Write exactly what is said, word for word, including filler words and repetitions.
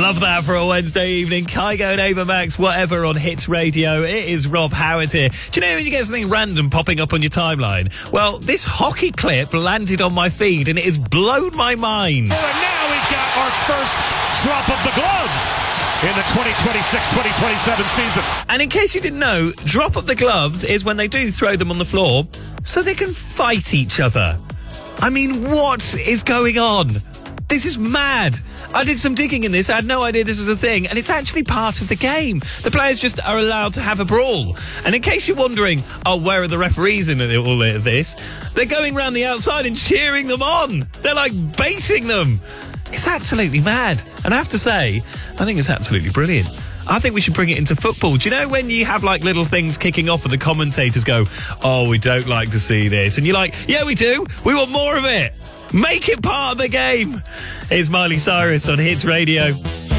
Love that for a Wednesday evening. Kygo and Ava Max, whatever, on Hits Radio. It is Rob Howard here. Do you know when you get something random popping up on your timeline? Well, this hockey clip landed on my feed and it has blown my mind. And now we've got our first drop of the gloves in the twenty twenty-six twenty twenty-seven season. And in case you didn't know, drop of the gloves is when they do throw them on the floor so they can fight each other. I mean, what is going on? This is mad. I did some digging in this. I had no idea this was a thing. And it's actually part of the game. The players just are allowed to have a brawl. And in case you're wondering, oh, where are the referees in all of this? They're going around the outside and cheering them on. They're like baiting them. It's absolutely mad. And I have to say, I think it's absolutely brilliant. I think we should bring it into football. Do you know when you have like little things kicking off and the commentators go, oh, we don't like to see this. And you're like, yeah, we do. We want more of it. Make it part of the game. Here's Miley Cyrus on Hits Radio.